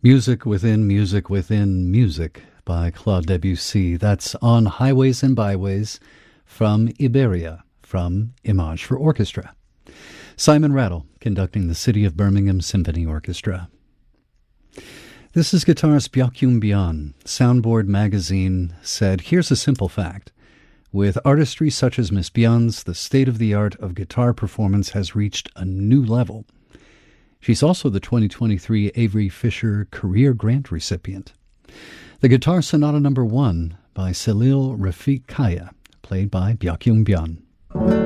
Music within music within music by Claude Debussy. That's On Highways and Byways from Iberia, from Image for Orchestra. Simon Rattle conducting the City of Birmingham Symphony Orchestra. This is guitarist Byakyung Byon. Soundboard magazine said, "Here's a simple fact. With artistry such as Miss Byon's, the state-of-the-art of guitar performance has reached a new level." She's also the 2023 Avery Fisher Career Grant recipient. The Guitar Sonata No. 1 by Salil Rafiq Kaya, played by Byakyung Byon.